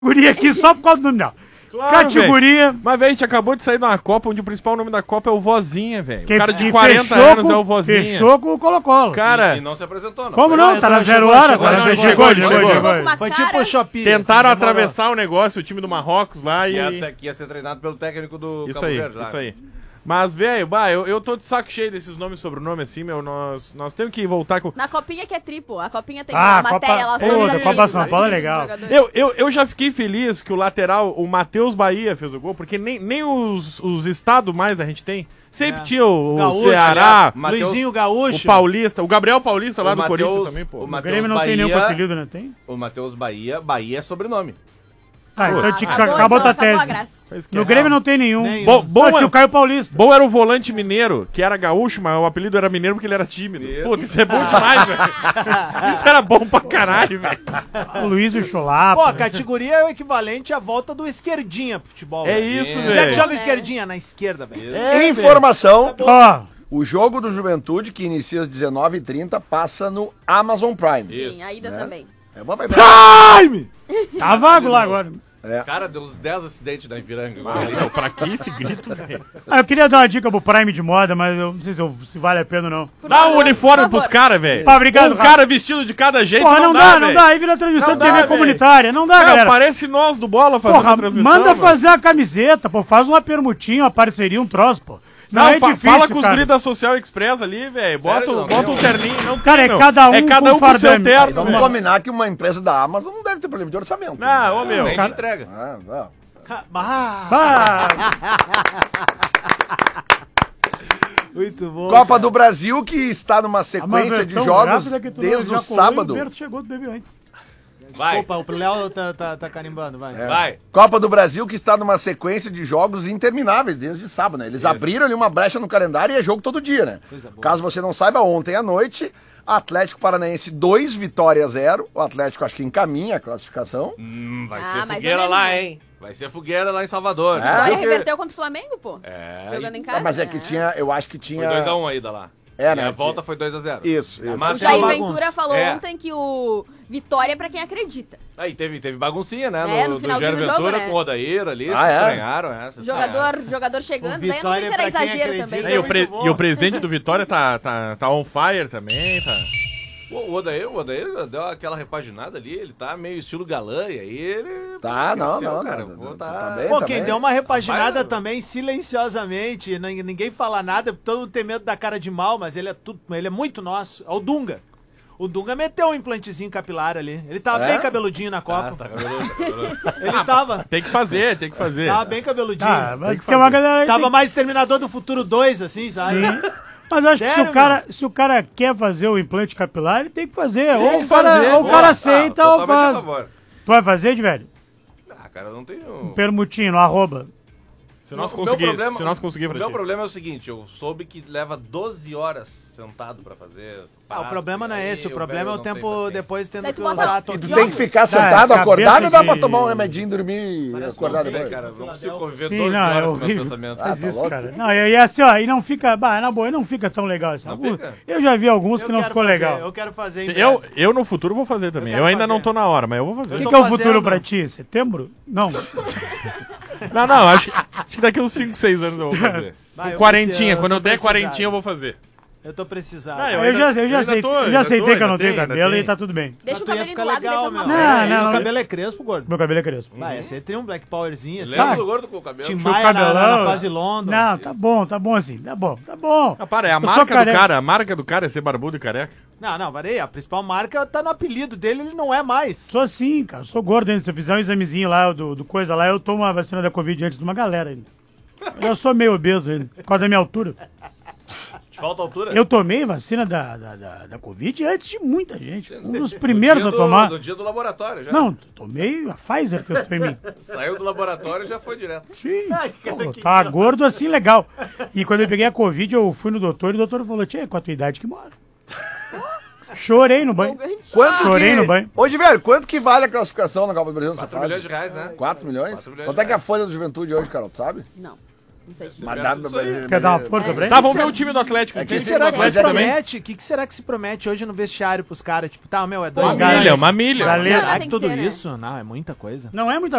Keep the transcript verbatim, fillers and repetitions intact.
Categoria aqui só por causa do nome dela. Claro, categoria. Véio. Mas, velho, a gente acabou de sair de uma Copa onde o principal nome da Copa é o Vozinha, velho. O cara de que quarenta anos com, é o Vozinha. Fechou com o Colo-Colo. Cara. E, e não se apresentou, não. Como não? Tá na zero hora. Chegou, chegou, chegou, chegou, chegou, chegou. Foi tipo o Shopee. Tentaram atravessar o negócio, o time do Marrocos lá e... E até que ia ser treinado pelo técnico do Isso Cabo aí, Verde, isso aí. Mas, velho, bah, eu, eu tô de saco cheio desses nomes e sobrenome assim, meu. Nós, nós temos que voltar com... Na copinha que é triplo. A copinha tem Ah, uma matéria Copa- lá Pô, sobre da os- Copa São Paulo é os legal. jogadores. Eu, eu, eu já fiquei feliz que o lateral, o Matheus Bahia, fez o gol, porque nem, nem os, os estados mais a gente tem. Sempre É. tinha o, o Gaúcho, Ceará, Mateus- Luizinho Gaúcho. o Paulista, o Gabriel Paulista lá O do Mateus- Corinthians também, pô. o O Mateus Grêmio não tem Bahia- nenhum apelido, né? Tem? O Matheus Bahia, Bahia é sobrenome. Ah, então Ah, te, acabou, acabou então, a tua acabou a tese. graça. No Grêmio não tem nenhum. Nenhum. Bom, bom, Pô, tinha o Caio Paulista. Bom era o volante mineiro, que era gaúcho, mas o apelido era mineiro porque ele era tímido. Isso. Puta, isso é bom demais, velho. Isso era bom pra caralho, velho. O Luiz e o Chulapa. Pô, a categoria é o equivalente à volta do esquerdinha pro futebol. É velho. isso, É. Onde é que velho. joga esquerdinha? Na esquerda, velho. É, Informação, Ó, o jogo do Juventude, que inicia às dezenove e trinta, passa no Amazon Prime. Sim, a ida também. É uma vai tá vago lá agora. Cara, deu uns dez acidentes na Ipiranga. Meu, pra que esse grito, velho? Ah, eu queria dar uma dica pro Prime de moda, mas eu não sei se, eu- se vale a pena ou não. Por Dá favor, um uniforme por pros favor. caras, velho. Pá, obrigado, Um cara vestido de cada jeito Porra, não, não dá, não velho. dá. Aí vira transmissão Não de T V dá, comunitária. Não dá, Cara, galera. parece nós do Bola fazendo Porra, a transmissão. manda mano. fazer a camiseta, pô. Faz uma permutinha, uma parceria, um troço, pô. Não, Não, é fa- difícil, fala com os cara. guris da Social Express ali, velho. Bota, Sério, não bota tem um um- terninho. Não Cara, tem, é meu. cada um É cada com um com o seu fardame. terno, Vamos velho. combinar que uma empresa da Amazon não deve ter problema de orçamento. Não, ô, meu. Nem de cara- entrega. Ah, não. Ah, Ah, muito bom. Copa cara. do Brasil, que está numa mas sequência é de tão jogos rápido que tu desde já o colou e sábado. O Berto chegou do bebê antes. Vai, Desculpa, o Léo tá, tá, tá carimbando, vai. vai. Copa do Brasil, que está numa sequência de jogos intermináveis desde sábado, né? Eles abriram ali uma brecha no calendário e é jogo todo dia, né? Coisa boa. Caso você não saiba, ontem à noite, Atlético Paranaense dois, Vitória zero. O Atlético acho que encaminha a classificação. Hum, vai Ah, ser mais ou fogueira menos, lá, né? hein? Vai ser fogueira lá em Salvador. É? Vitória Porque- reverteu contra o Flamengo, pô. É, Jogando em Ah, casa. mas é que né? tinha, eu acho que Foi tinha... dois a um a ida lá. É, E né? a volta foi dois a zero. Isso, isso. O Mas Jair uma Ventura bagunça. falou É. ontem que o Vitória é pra quem acredita. Aí teve, teve baguncinha, né? É, no, no do finalzinho Jair do jogo, Ventura né? com o Odair ali. Ah, se é? estranharam, é. se Jogador, jogador chegando, O daí eu não sei Vitória se era é pra quem exagero acredita. também. E o, pre- bom. e o presidente do Vitória tá, tá, tá on fire também, tá... O Odair, o Odair deu aquela repaginada ali, ele tá meio estilo galã, e aí ele... Tá, não, cresceu, não, cara. não, Pô, não, tá... tá bem. Pô, tá quem bem. deu uma repaginada Rapaz, também silenciosamente, nin- ninguém fala nada, todo mundo tem medo da cara de mal, mas ele é tudo, ele é muito nosso. É o Dunga. O Dunga meteu um implantezinho capilar ali. Ele tava É? bem cabeludinho na Ah, Copa. tá cabeludo, tá cabeludo. Ele tava. Tem que fazer, tem que fazer. Tava bem cabeludinho. Tá, mas que tem uma fazer. galera aí. Tava tem- mais Exterminador do Futuro dois, assim, sabe? Mas eu acho que se Sério, o, cara, se o cara quer fazer o implante capilar, ele tem que fazer. Ou que o cara, fazer. ou o Pô, cara ah, aceita ou totalmente a faz. favor. Tu vai fazer, de velho? Ah, cara, eu não tenho... Permutinho, no arroba. Se nós O meu conseguirmos, problema- se nós conseguirmos O meu problema é o seguinte, eu soube que leva doze horas sentado pra fazer... Ah, o parado, problema não assim, é aí esse, o eu problema é não o tenho tempo paciência. depois tendo Daí que tu bota- usar a E tu toquinha. tem que ficar sentado, cabeça acordado, ou dá pra de- tomar um remedinho, dormir e Parece acordar não sei, depois? cara, não consigo conviver Sim, doze não, é horas com meus horrível. pensamentos. Faz tá isso, louco? cara. Não, e, e assim, ó, e não fica, bah, na boa, não fica tão legal assim. Não Alguns- fica? Eu já vi alguns Eu que não quero ficou fazer, legal. Eu quero fazer em Eu, breve. eu no futuro vou fazer também. Eu Eu, quero ainda não fazer. tô na hora, mas eu vou fazer. O que, tô que é o fazendo. futuro pra ti? Setembro? Não. Não, não, acho, acho que daqui uns cinco, seis anos eu vou fazer. Vai, eu Com quarentinha, preciso- quando eu tô der precisado. quarentinha eu vou fazer. Eu tô precisado. Ah, Eu, ainda- já, eu já, eu ainda aceitei, tô, eu ainda já aceitei tô, que eu não ainda tenho tem, ainda cabelo tem. e tá tudo bem. Deixa o Mas tu ia cabelinho ficar do lado e legal, depois meu. na Não, frente. não, O não. cabelo é crespo, gordo. Meu cabelo é crespo. Vai, você teria um black powerzinho assim. Lembra do gordo com o cabelo? Tim Tinha o Maia na, na, cabelão. na fase London. Não, tá bom, tá bom assim, tá bom, tá bom. Ah, para, é a Eu sou marca do careca. cara, a marca do cara é ser barbudo e careca. Não, não, varei. A principal marca tá no apelido dele, ele não é mais. Sou assim, cara, sou gordo ainda. Se eu fizer um examezinho lá do, do coisa lá, eu tomo a vacina da Covid antes de uma galera ainda. Eu sou meio obeso ainda, por causa da minha altura. Te falta altura? Eu tomei vacina da, da, da, da Covid antes de muita gente. Um dos primeiros No a dia do- tomar. No dia do laboratório já. Não, tomei a Pfizer que eu estou em mim. Saiu do laboratório e já foi direto. Sim. Ai, cara, Pô, que tava gordo assim, legal. E quando eu peguei a Covid, eu fui no doutor e o doutor falou: Tia, é com a tua idade que morre. Chorei no banho. Empolgante. Quanto Chorei que... no banho. Hoje, velho, quanto que vale a classificação na Copa do Brasil? nessa quatro fase? milhões de reais, né? quatro milhões? quatro milhões Quanto é de que é a reais. folha da juventude hoje, Carol, tu sabe? Não. Não sei disso. Mas dá- Isso aí. Quer dar uma força É. pra ele? Tá, vamos ver o time do Atlético. É Tem que time será do que O que, Atlético que também. promete? O que, que será que se promete hoje no vestiário pros caras? Tipo, tá, meu, é dois Uma Os caras- milha, uma milha. Galera, Será tem que que tudo ser, né? isso? Não, é muita coisa. Não é muita